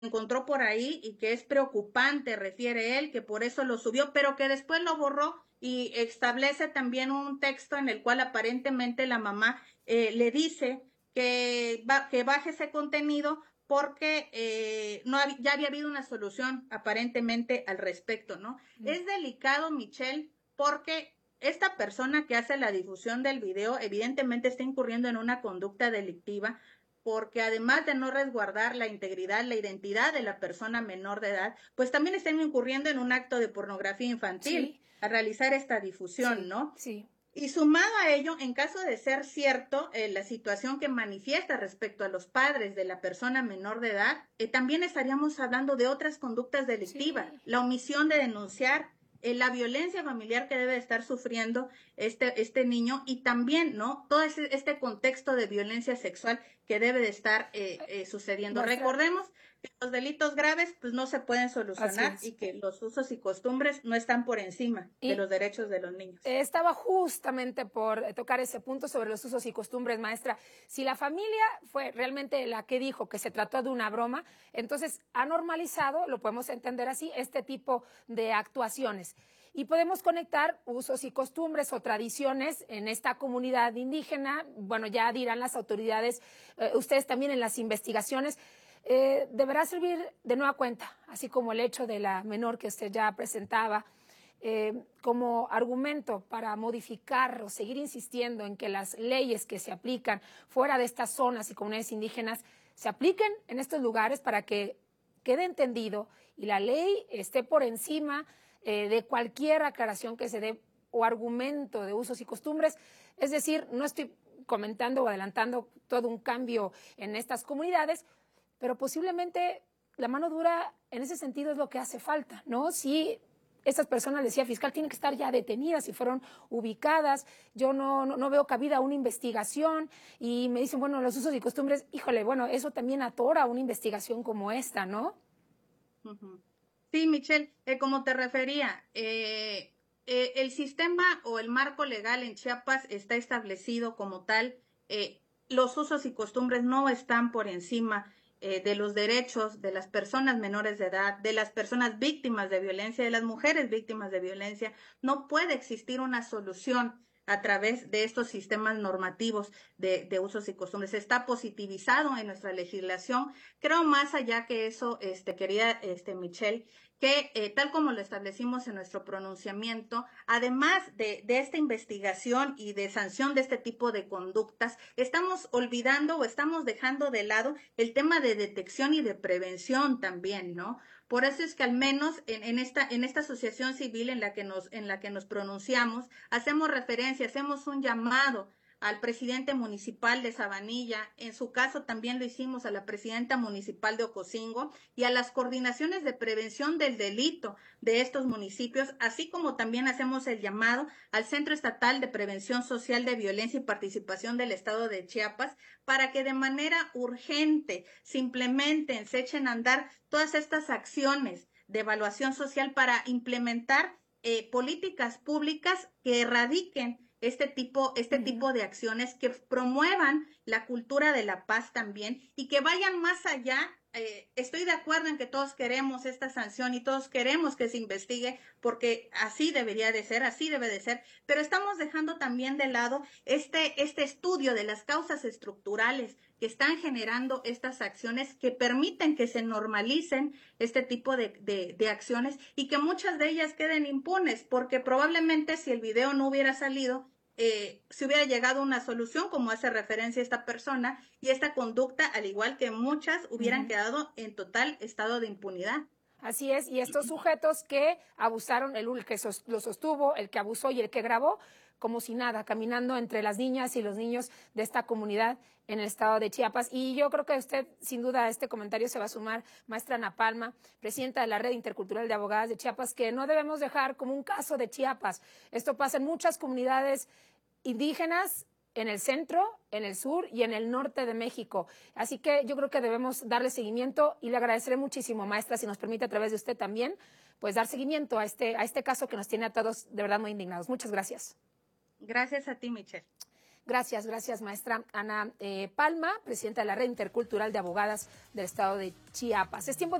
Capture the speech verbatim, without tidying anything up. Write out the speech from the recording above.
encontró por ahí y que es preocupante, refiere él, que por eso lo subió, pero que después lo borró y establece también un texto en el cual aparentemente la mamá eh, le dice que, va, que baje ese contenido porque eh, no hab ya había habido una solución aparentemente al respecto, ¿no? Mm. Es delicado, Michelle, porque esta persona que hace la difusión del video evidentemente está incurriendo en una conducta delictiva, porque además de no resguardar la integridad, la identidad de la persona menor de edad, pues también están incurriendo en un acto de pornografía infantil Sí. al realizar esta difusión, Sí, ¿no? sí. Y sumado a ello, en caso de ser cierto, eh, la situación que manifiesta respecto a los padres de la persona menor de edad, eh, también estaríamos hablando de otras conductas delictivas, Sí. la omisión de denunciar, eh, la violencia familiar que debe estar sufriendo este, este niño y también, ¿no? Todo ese, este contexto de violencia sexual que debe de estar eh, eh, sucediendo. Maestra, Recordemos que los delitos graves pues no se pueden así solucionar es. y que los usos y costumbres no están por encima de Y los derechos de los niños. eh, estaba justamente por tocar ese punto sobre los usos y costumbres, maestra. Si la familia fue realmente la que dijo que se trató de una broma, entonces ha normalizado, lo podemos entender así, este tipo de actuaciones. Y podemos conectar usos y costumbres o tradiciones en esta comunidad indígena. Bueno, ya dirán las autoridades, eh, ustedes también en las investigaciones. Eh, deberá servir de nueva cuenta, así como el hecho de la menor que usted ya presentaba, eh, como argumento para modificar o seguir insistiendo en que las leyes que se aplican fuera de estas zonas y comunidades indígenas se apliquen en estos lugares para que quede entendido y la ley esté por encima eh, de cualquier aclaración que se dé o argumento de usos y costumbres. Es decir, no estoy comentando o adelantando todo un cambio en estas comunidades, pero posiblemente la mano dura en ese sentido es lo que hace falta, ¿no? Si estas personas, decía fiscal, tienen que estar ya detenidas y fueron ubicadas, yo no, no, no veo cabida a una investigación y me dicen, bueno, los usos y costumbres, híjole, bueno, eso también atora una investigación como esta, ¿no? Uh-huh. Sí, Michelle, eh, como te refería, eh, eh, el sistema o el marco legal en Chiapas está establecido como tal, eh, los usos y costumbres no están por encima eh, de los derechos de las personas menores de edad, de las personas víctimas de violencia, de las mujeres víctimas de violencia. No puede existir una solución a través de estos sistemas normativos de, de usos y costumbres. Está positivizado en nuestra legislación. Creo más allá que eso, este, querida este, Michelle, que eh, tal como lo establecimos en nuestro pronunciamiento, además de, de esta investigación y de sanción de este tipo de conductas, estamos olvidando o estamos dejando de lado el tema de detección y de prevención también, ¿no? Por eso es que al menos en, en esta en esta asociación civil en la que nos en la que nos pronunciamos, hacemos referencia, hacemos un llamado al presidente municipal de Sabanilla, en su caso también lo hicimos a la presidenta municipal de Ocosingo y a las coordinaciones de prevención del delito de estos municipios, así como también hacemos el llamado al Centro Estatal de Prevención Social de Violencia y Participación del Estado de Chiapas para que de manera urgente se implementen, se echen a andar todas estas acciones de evaluación social para implementar eh, políticas públicas que erradiquen este tipo, este Uh-huh. tipo de acciones que promuevan la cultura de la paz también y que vayan más allá. Eh, estoy de acuerdo en que todos queremos esta sanción y todos queremos que se investigue porque así debería de ser, así debe de ser, pero estamos dejando también de lado este, este estudio de las causas estructurales que están generando estas acciones que permiten que se normalicen este tipo de, de, de acciones y que muchas de ellas queden impunes, porque probablemente si el video no hubiera salido, eh, se hubiera llegado a una solución, como hace referencia esta persona, y esta conducta, al igual que muchas, hubieran Uh-huh. quedado en total estado de impunidad. Así es, y estos sujetos que abusaron, el que sos, lo sostuvo, el que abusó y el que grabó, como si nada, caminando entre las niñas y los niños de esta comunidad en el estado de Chiapas. Y yo creo que usted, sin duda, a este comentario se va a sumar, maestra Ana Palma, presidenta de la Red Intercultural de Abogadas de Chiapas, que no debemos dejar como un caso de Chiapas. Esto pasa en muchas comunidades indígenas, en el centro, en el sur y en el norte de México. Así que yo creo que debemos darle seguimiento y le agradeceré muchísimo, maestra, si nos permite a través de usted también, pues dar seguimiento a este, a este caso que nos tiene a todos de verdad muy indignados. Muchas gracias. Gracias a ti, Michelle. Gracias, gracias, maestra Ana eh, Palma, presidenta de la Red Intercultural de Abogadas del Estado de Chiapas. Es tiempo